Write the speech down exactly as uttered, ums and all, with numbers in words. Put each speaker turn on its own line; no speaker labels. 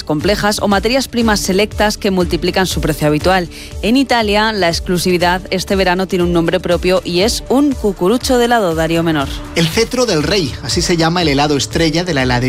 complejas o materias primas selectas que multiplican su precio habitual. En Italia, la exclusividad este verano tiene un nombre propio y es un cucurucho de helado, Darío Menor.
El cetro del rey, así se llama el helado estrella de la heladería